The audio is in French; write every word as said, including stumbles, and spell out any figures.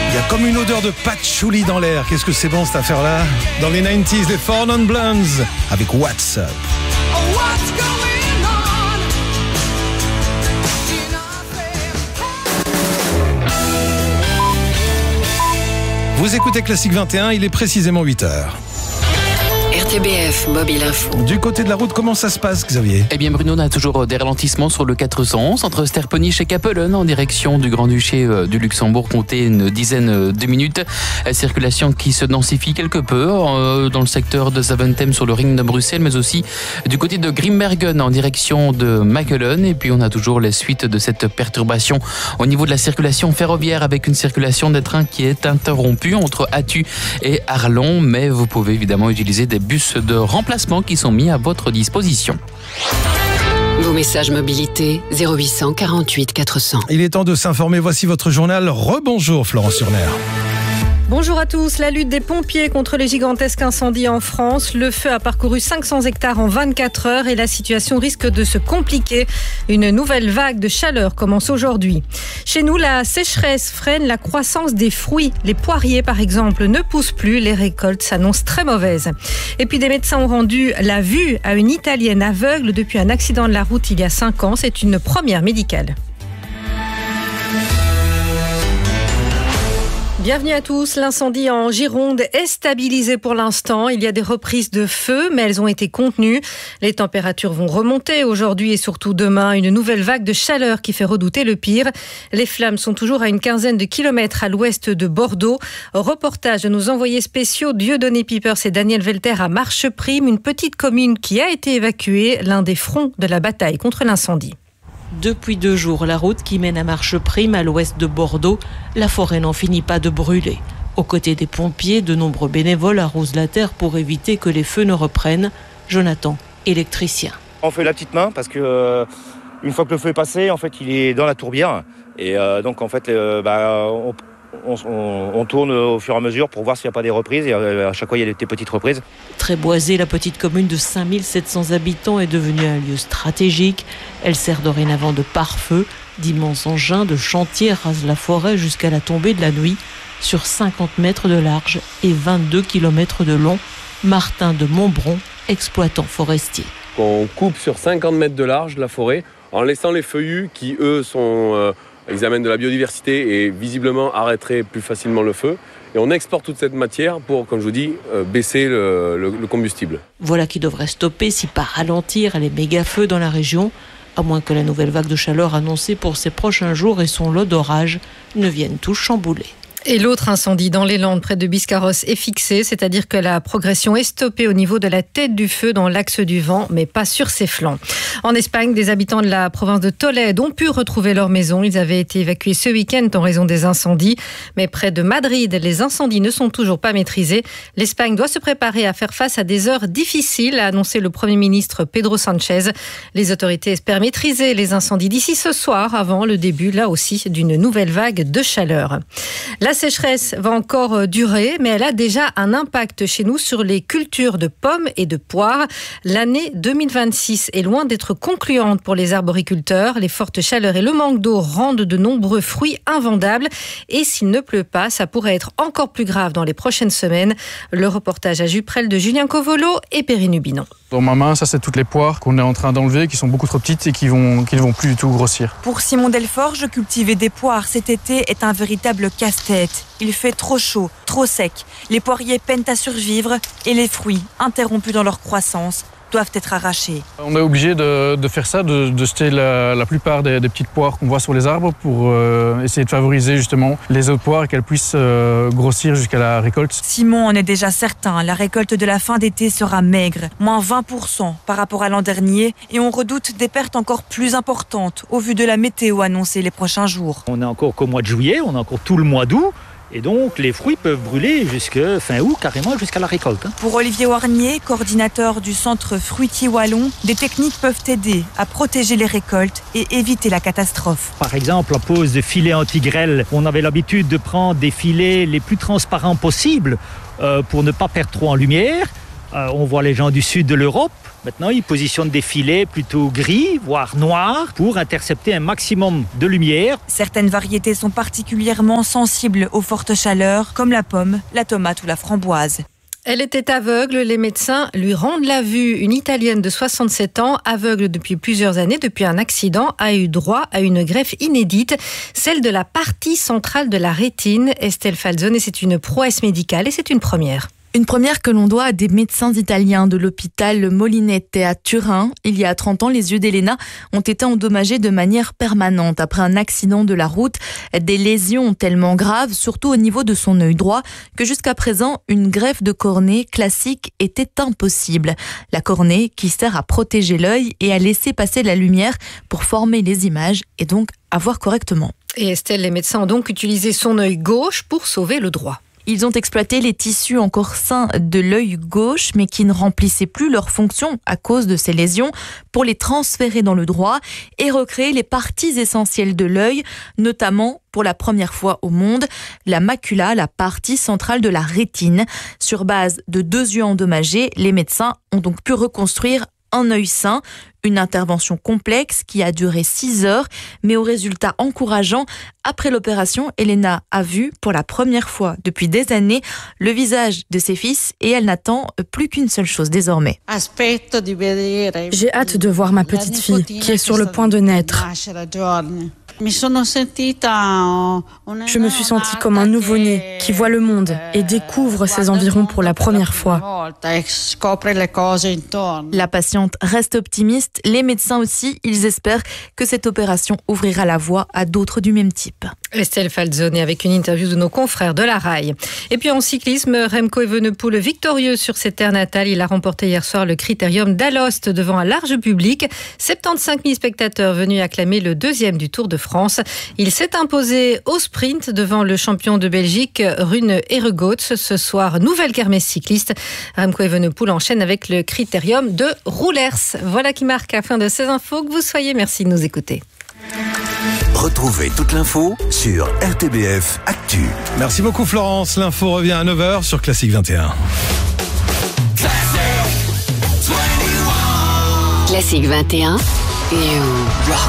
Il y a comme une odeur de patchouli dans l'air. Qu'est-ce que c'est bon cette affaire-là? Dans les quatre-vingt-dix, les Four Non Blondes avec What's Up. Vous écoutez Classique vingt et un, il est précisément huit heures. R T B F Mobile Info. Du côté de la route, comment ça se passe, Xavier? Eh bien, Bruno, on a toujours des ralentissements sur le quatre cent onze entre Sterpenich et Kappelen en direction du Grand-Duché du Luxembourg. Comptez une dizaine de minutes. La circulation qui se densifie quelque peu dans le secteur de Zaventem sur le ring de Bruxelles, mais aussi du côté de Grimbergen en direction de Mechelen. Et puis, on a toujours les suites de cette perturbation au niveau de la circulation ferroviaire avec une circulation des trains qui est interrompue entre Attu et Arlon. Mais vous pouvez évidemment utiliser des bus de remplacement qui sont mis à votre disposition. Vos messages mobilité zéro huit cent quarante-huit quatre cents. Il est temps de s'informer. Voici votre journal. Rebonjour Florence Surner. Bonjour à tous. La lutte des pompiers contre les gigantesques incendies en France. Le feu a parcouru cinq cents hectares en vingt-quatre heures et la situation risque de se compliquer. Une nouvelle vague de chaleur commence aujourd'hui. Chez nous, la sécheresse freine la croissance des fruits. Les poiriers, par exemple, ne poussent plus. Les récoltes s'annoncent très mauvaises. Et puis des médecins ont rendu la vue à une Italienne aveugle depuis un accident de la route il y a cinq ans. C'est une première médicale. Bienvenue à tous. L'incendie en Gironde est stabilisé pour l'instant. Il y a des reprises de feu, mais elles ont été contenues. Les températures vont remonter aujourd'hui et surtout demain. Une nouvelle vague de chaleur qui fait redouter le pire. Les flammes sont toujours à une quinzaine de kilomètres à l'ouest de Bordeaux. Reportage de nos envoyés spéciaux Dieudonné Pipers et Daniel Velter à Marcheprime, une petite commune qui a été évacuée, l'un des fronts de la bataille contre l'incendie. Depuis deux jours, la route qui mène à Marcheprime, à l'ouest de Bordeaux, la forêt n'en finit pas de brûler. Aux côtés des pompiers, de nombreux bénévoles arrosent la terre pour éviter que les feux ne reprennent. Jonathan, électricien. On fait la petite main parce que euh, une fois que le feu est passé, en fait, il est dans la tourbière et euh, donc en fait, euh, bah, on, on, on, on tourne au fur et à mesure pour voir s'il n'y a pas des reprises et euh, à chaque fois il y a des petites reprises. Très boisée, la petite commune de cinq mille sept cents habitants est devenue un lieu stratégique. Elle sert dorénavant de pare-feu. D'immenses engins de chantier rasent la forêt jusqu'à la tombée de la nuit sur cinquante mètres de large et vingt-deux kilomètres de long. Martin de Montbron, exploitant forestier. On coupe sur cinquante mètres de large la forêt en laissant les feuillus qui, eux, sont, euh, ils amènent de la biodiversité et visiblement arrêteraient plus facilement le feu. Et on exporte toute cette matière pour, comme je vous dis, euh, baisser le, le, le combustible. Voilà qui devrait stopper, si pas ralentir, les méga-feux dans la région, à moins que la nouvelle vague de chaleur annoncée pour ces prochains jours et son lot d'orages ne viennent tous chambouler. Et l'autre incendie dans les Landes près de Biscarrosse est fixé, c'est-à-dire que la progression est stoppée au niveau de la tête du feu dans l'axe du vent, mais pas sur ses flancs. En Espagne, des habitants de la province de Tolède ont pu retrouver leur maison. Ils avaient été évacués ce week-end en raison des incendies. Mais près de Madrid, les incendies ne sont toujours pas maîtrisés. L'Espagne doit se préparer à faire face à des heures difficiles, a annoncé le Premier ministre Pedro Sánchez. Les autorités espèrent maîtriser les incendies d'ici ce soir, avant le début, là aussi, d'une nouvelle vague de chaleur. La sécheresse va encore durer, mais elle a déjà un impact chez nous sur les cultures de pommes et de poires. L'année deux mille vingt-six est loin d'être concluante pour les arboriculteurs. Les fortes chaleurs et le manque d'eau rendent de nombreux fruits invendables. Et s'il ne pleut pas, ça pourrait être encore plus grave dans les prochaines semaines. Le reportage à Juprel de Julien Covolo et Perrine Hubinon. Dans ma main, ça c'est toutes les poires qu'on est en train d'enlever, qui sont beaucoup trop petites et qui vont, qui ne vont plus du tout grossir. Pour Simon Delforge, cultiver des poires cet été est un véritable casse-tête. Il fait trop chaud, trop sec. Les poiriers peinent à survivre et les fruits, interrompus dans leur croissance, doivent être arrachés. On est obligé de, de faire ça, de, de jeter la, la plupart des, des petites poires qu'on voit sur les arbres pour euh, essayer de favoriser justement les autres poires et qu'elles puissent euh, grossir jusqu'à la récolte. Simon en est déjà certain, la récolte de la fin d'été sera maigre, moins vingt pour cent par rapport à l'an dernier, et on redoute des pertes encore plus importantes au vu de la météo annoncée les prochains jours. On n'est encore qu'au mois de juillet, on a encore tout le mois d'août. Et donc, les fruits peuvent brûler jusqu'à fin août, carrément jusqu'à la récolte. Hein. Pour Olivier Warnier, coordinateur du centre fruitier wallon, des techniques peuvent aider à protéger les récoltes et éviter la catastrophe. Par exemple, la pose de filets anti-grêle. On avait l'habitude de prendre des filets les plus transparents possibles euh, pour ne pas perdre trop en lumière. Euh, on voit les gens du sud de l'Europe. Maintenant, ils positionnent des filets plutôt gris, voire noirs, pour intercepter un maximum de lumière. Certaines variétés sont particulièrement sensibles aux fortes chaleurs, comme la pomme, la tomate ou la framboise. Elle était aveugle, les médecins lui rendent la vue. Une Italienne de soixante-sept ans, aveugle depuis plusieurs années, depuis un accident, a eu droit à une greffe inédite, celle de la partie centrale de la rétine. Estelle Falzone, c'est une prouesse médicale et c'est une première. Une première que l'on doit à des médecins italiens de l'hôpital Molinette à Turin. Il y a trente ans, les yeux d'Elena ont été endommagés de manière permanente après un accident de la route. Des lésions tellement graves, surtout au niveau de son œil droit, que jusqu'à présent, une greffe de cornée classique était impossible. La cornée qui sert à protéger l'œil et à laisser passer la lumière pour former les images et donc à voir correctement. Et Estelle, les médecins ont donc utilisé son œil gauche pour sauver le droit. Ils ont exploité les tissus encore sains de l'œil gauche, mais qui ne remplissaient plus leur fonction à cause de ces lésions, pour les transférer dans le droit et recréer les parties essentielles de l'œil, notamment, pour la première fois au monde, la macula, la partie centrale de la rétine. Sur base de deux yeux endommagés, les médecins ont donc pu reconstruire un œil sain. Une intervention complexe qui a duré six heures, mais au résultat encourageant. Après l'opération, Elena a vu pour la première fois depuis des années le visage de ses fils et elle n'attend plus qu'une seule chose désormais. J'ai hâte de voir ma petite fille qui est sur le point de naître. Je me suis sentie comme un nouveau-né qui voit le monde et découvre ses environs pour la première fois. La patiente reste optimiste. Les médecins aussi, ils espèrent que cette opération ouvrira la voie à d'autres du même type. Estelle Falzone avec une interview de nos confrères de la R A I. Et puis en cyclisme, Remco Evenepoel victorieux sur ses terres natales. Il a remporté hier soir le critérium d'Alost devant un large public. soixante-quinze mille spectateurs venus acclamer le deuxième du Tour de France. Il s'est imposé au sprint devant le champion de Belgique, Rune Heregaut. Ce soir, nouvelle kermesse cycliste. Remco Evenepoel enchaîne avec le critérium de Roulers. Voilà qui marque la fin de ces infos. Que vous soyez, merci de nous écouter. Retrouvez toute l'info sur R T B F Actu. Merci beaucoup Florence. L'info revient à neuf heures sur Classique vingt et un. Classique vingt et un. Et